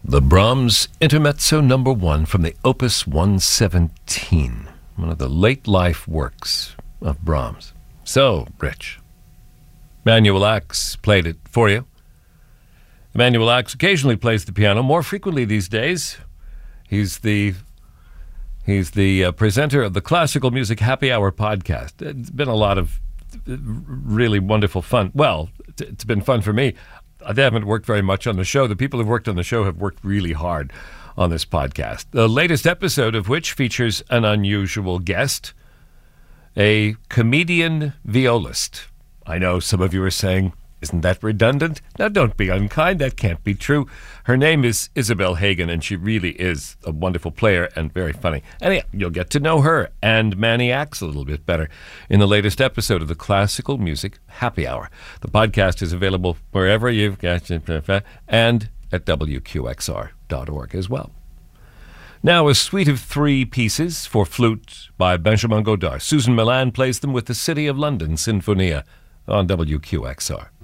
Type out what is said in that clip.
The Brahms Intermezzo No. 1 from the Opus 117, one of the late life works of Brahms. So, Rich, Emanuel Axe played it for you. Emanuel Axe occasionally plays the piano, more frequently these days. He's the presenter of the Classical Music Happy Hour podcast. It's been a lot of really wonderful fun. Well, it's been fun for me. I haven't worked very much on the show. The people who've worked on the show have worked really hard on this podcast. The latest episode of which features an unusual guest, a comedian violist. I know some of you are saying, isn't that redundant? Now, don't be unkind. That can't be true. Her name is Isabel Hagen, and she really is a wonderful player and very funny. Anyhow, you'll get to know her and Manny Axe a little bit better in the latest episode of the Classical Music Happy Hour. The podcast is available wherever you've got it, and at WQXR.org as well. Now, a suite of 3 pieces for flute by Benjamin Godard. Susan Milan plays them with the City of London Sinfonia on WQXR.